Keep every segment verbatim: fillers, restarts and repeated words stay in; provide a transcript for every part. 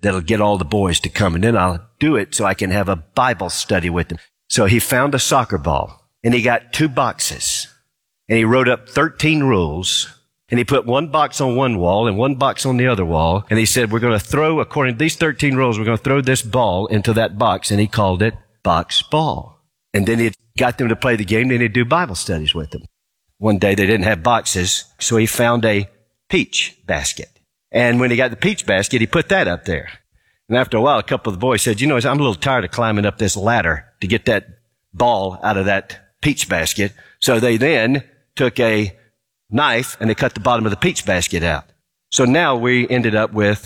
that'll get all the boys to come, and then I'll do it so I can have a Bible study with them. So he found a soccer ball, and he got two boxes, and he wrote up thirteen rules, and he put one box on one wall and one box on the other wall, and he said, we're going to throw, according to these thirteen rules, we're going to throw this ball into that box, and he called it box ball. And then he got them to play the game, then he'd do Bible studies with them. One day they didn't have boxes, so he found a peach basket. And when he got the peach basket, he put that up there. And after a while, a couple of the boys said, you know, I'm a little tired of climbing up this ladder to get that ball out of that peach basket. So they then took a knife and they cut the bottom of the peach basket out. So now we ended up with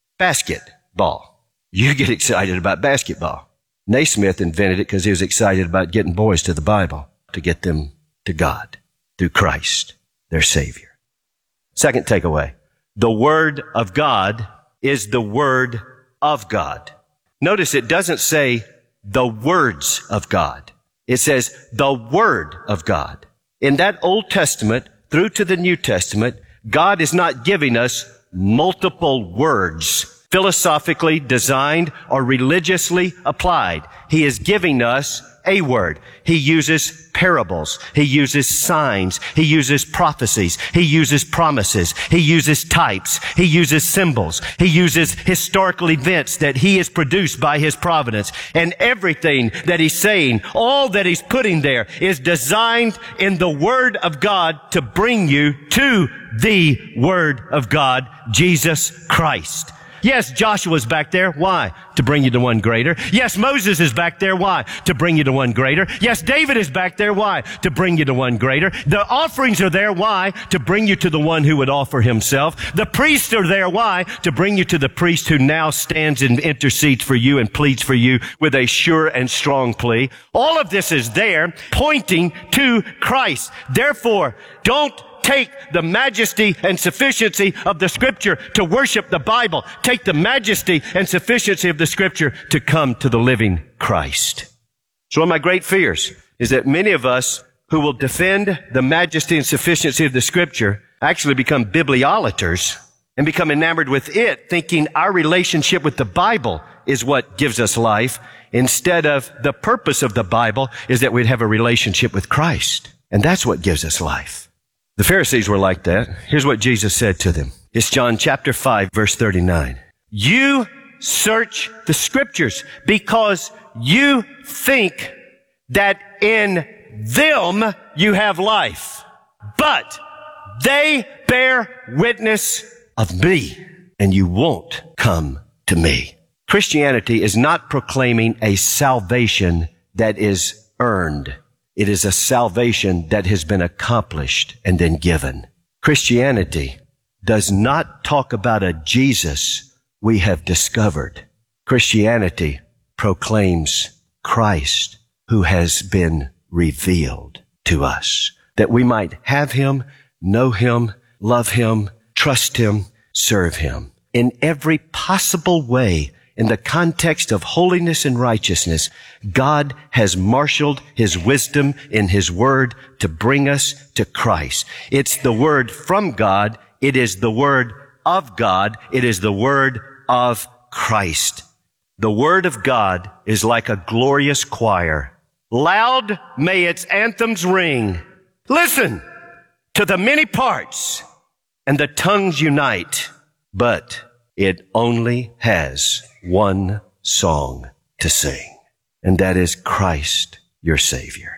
basketball. You get excited about basketball. Naismith invented it because he was excited about getting boys to the Bible, to get them to God through Christ, their Savior. Second takeaway, the Word of God is the Word of God. Notice it doesn't say the words of God. It says the Word of God. In that Old Testament through to the New Testament, God is not giving us multiple words, philosophically designed or religiously applied. He is giving us a word. He uses parables. He uses signs. He uses prophecies. He uses promises. He uses types. He uses symbols. He uses historical events that he has produced by his providence. And everything that he's saying, all that he's putting there is designed in the Word of God to bring you to the Word of God, Jesus Christ. Yes, Joshua's back there. Why? To bring you to one greater. Yes, Moses is back there. Why? To bring you to one greater. Yes, David is back there. Why? To bring you to one greater. The offerings are there. Why? To bring you to the one who would offer himself. The priests are there. Why? To bring you to the priest who now stands and intercedes for you and pleads for you with a sure and strong plea. All of this is there pointing to Christ. Therefore, don't take the majesty and sufficiency of the Scripture to worship the Bible. Take the majesty and sufficiency of the Scripture to come to the living Christ. So one of my great fears is that many of us who will defend the majesty and sufficiency of the Scripture actually become bibliolaters and become enamored with it, thinking our relationship with the Bible is what gives us life, instead of the purpose of the Bible is that we'd have a relationship with Christ. And that's what gives us life. The Pharisees were like that. Here's what Jesus said to them. It's John chapter five, verse thirty-nine. You search the Scriptures because you think that in them you have life, but they bear witness of me, and you won't come to me. Christianity is not proclaiming a salvation that is earned. It is a salvation that has been accomplished and then given. Christianity does not talk about a Jesus we have discovered. Christianity proclaims Christ who has been revealed to us, that we might have him, know him, love him, trust him, serve him. In every possible way, in the context of holiness and righteousness, God has marshaled his wisdom in his word to bring us to Christ. It's the word from God. It is the word of God. It is the word of Christ. The word of God is like a glorious choir. Loud may its anthems ring. Listen to the many parts and the tongues unite, but it only has one song to sing, and that is Christ, your Savior.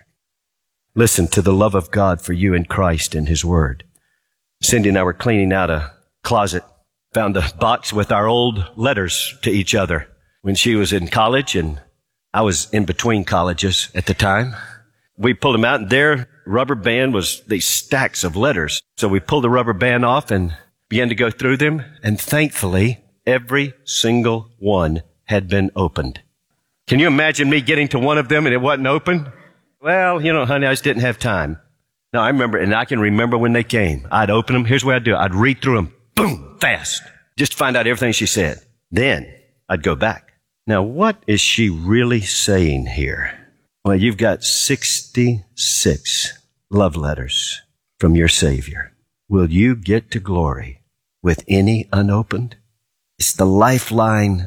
Listen to the love of God for you in Christ and his word. Cindy and I were cleaning out a closet, found a box with our old letters to each other when she was in college, and I was in between colleges at the time. We pulled them out, and their rubber band was these stacks of letters. So we pulled the rubber band off and began to go through them, and thankfully, every single one had been opened. Can you imagine me getting to one of them and it wasn't open? Well, you know, honey, I just didn't have time. No, I remember, and I can remember when they came. I'd open them. Here's what I'd do. I'd read through them, boom, fast, just to find out everything she said. Then I'd go back. Now, what is she really saying here? Well, you've got sixty-six love letters from your Savior. Will you get to glory with any unopened? It's the lifeline